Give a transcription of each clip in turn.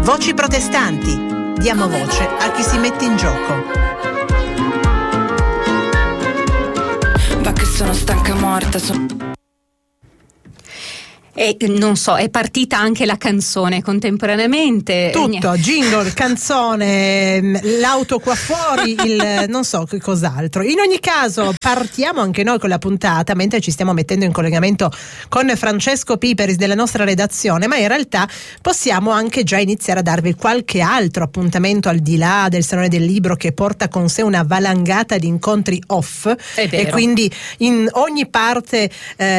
Voci protestanti. Diamo voce a chi si mette in gioco. Va che sono stanca morta. E non so, è partita anche la canzone contemporaneamente. Tutto, jingle, canzone, l'auto qua fuori, il non so che cos'altro. In ogni caso partiamo anche noi con la puntata mentre ci stiamo mettendo in collegamento con Francesco Piperis della nostra redazione, ma in realtà possiamo anche già iniziare a darvi qualche altro appuntamento al di là del Salone del Libro, che porta con sé una valangata di incontri off, e quindi in ogni parte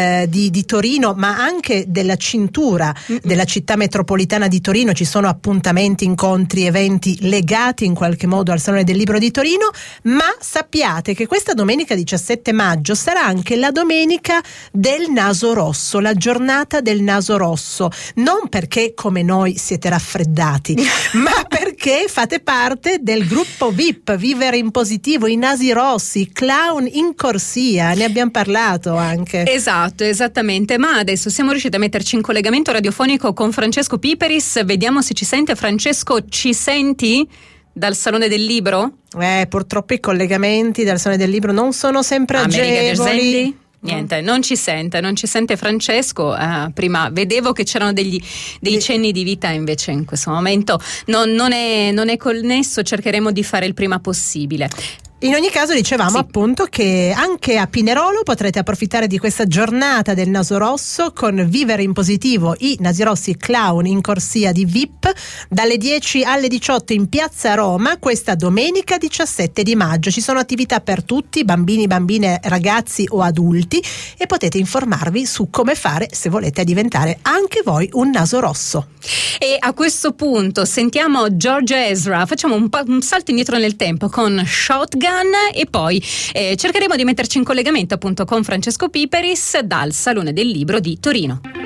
di Torino, ma anche della cintura della città metropolitana di Torino ci sono appuntamenti, incontri, eventi legati in qualche modo al Salone del Libro di Torino. Ma sappiate che questa domenica 17 maggio sarà anche la domenica del naso rosso, la giornata del naso rosso, non perché come noi siete raffreddati ma perché fate parte del gruppo VIP Vivere in Positivo, i nasi rossi, clown in corsia, ne abbiamo parlato anche. Esatto, esattamente, ma adesso siamo riusciti a metterci in collegamento radiofonico con Francesco Piperis. Vediamo se ci sente. Francesco, ci senti dal Salone del Libro? Purtroppo i collegamenti dal Salone del Libro non sono sempre agevoli. Niente, non ci sente Francesco. Prima vedevo che c'erano dei cenni di vita, invece in questo momento non è connesso. Cercheremo di fare il prima possibile. In ogni caso dicevamo appunto che anche a Pinerolo potrete approfittare di questa giornata del naso rosso con Vivere in Positivo, i nasi rossi clown in corsia di VIP, dalle 10 alle 18 in Piazza Roma, questa domenica 17 di maggio. Ci sono attività per tutti, bambini, bambine, ragazzi o adulti, e potete informarvi su come fare se volete diventare anche voi un naso rosso. E a questo punto sentiamo George Ezra, facciamo un salto indietro nel tempo con Shotgun, e poi cercheremo di metterci in collegamento appunto con Francesco Piperis dal Salone del Libro di Torino.